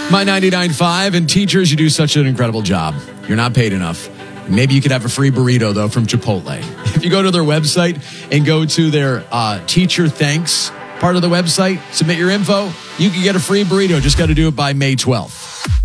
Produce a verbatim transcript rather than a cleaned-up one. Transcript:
My ninety-nine point five, and teachers, you do such an incredible job. You're not paid enough. Maybe you could have a free burrito, though, from Chipotle. If you go to their website and go to their uh, teacher thanks part of the website, submit your info, you can get a free burrito. Just got to do it by May twelfth.